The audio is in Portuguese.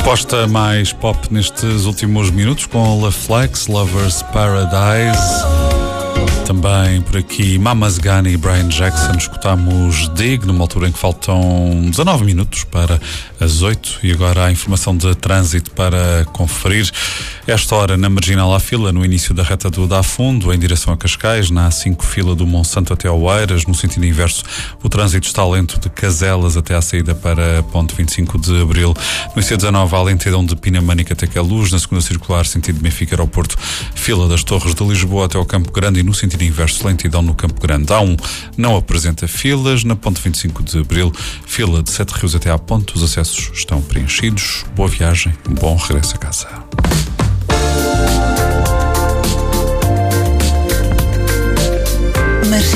Proposta mais pop nestes últimos minutos com La Flex, Lovers Paradise. Também por aqui Mamas Gun e Brian Jackson. Escutamos Dig numa altura em que faltam 19 minutos para as 8 e agora a informação de trânsito para conferir. Esta hora na Marginal há fila no início da reta do Dá Fundo em direção a Cascais, na A5 fila do Monsanto até ao Oeiras. No sentido inverso o trânsito está lento de Caselas até à saída para ponte 25 de Abril. No IC19 há lentidão de Pinamânica até Queluz. Na segunda circular sentido Benfica Aeroporto, fila das Torres de Lisboa até ao Campo Grande e no sentido inverso lentidão no Campo Grande. A1 não apresenta filas. Na ponte 25 de Abril, fila de Sete Rios até à ponte. Os acessos estão preenchidos. Boa viagem, um bom regresso a casa.